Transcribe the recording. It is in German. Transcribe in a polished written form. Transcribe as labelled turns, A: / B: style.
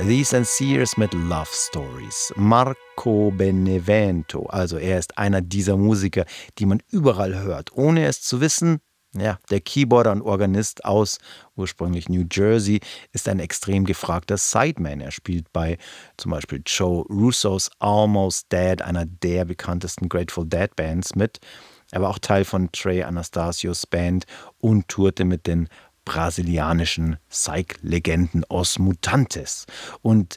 A: These and Sears mit Love Stories. Marco Benevento, also er ist einer dieser Musiker, die man überall hört, ohne es zu wissen. Ja, der Keyboarder und Organist aus ursprünglich New Jersey ist ein extrem gefragter Sideman. Er spielt bei zum Beispiel Joe Russos Almost Dead, einer der bekanntesten Grateful Dead Bands mit. Er war auch Teil von Trey Anastasios Band und tourte mit den brasilianischen Psych-Legenden Os Mutantes. Und